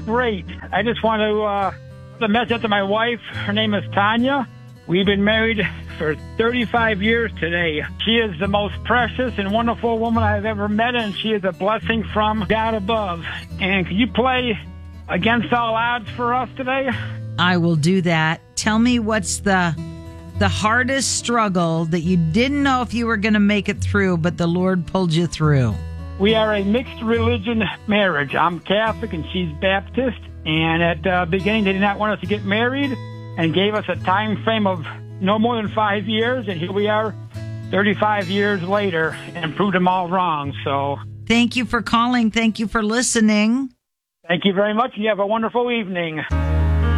great. I just want to message to my wife. Her name is Tanya. We've been married for 35 years today. She is the most precious and wonderful woman I've ever met, and she is a blessing from God above. And can you play Against All Odds for us today? I will do that. Tell me what's the hardest struggle that you didn't know if you were going to make it through, but the Lord pulled you through. We are a mixed religion marriage. I'm Catholic and she's Baptist. And at the beginning, they did not want us to get married and gave us a time frame of no more than 5 years. And here we are 35 years later and proved them all wrong. So thank you for calling. Thank you for listening. Thank you very much. You have a wonderful evening.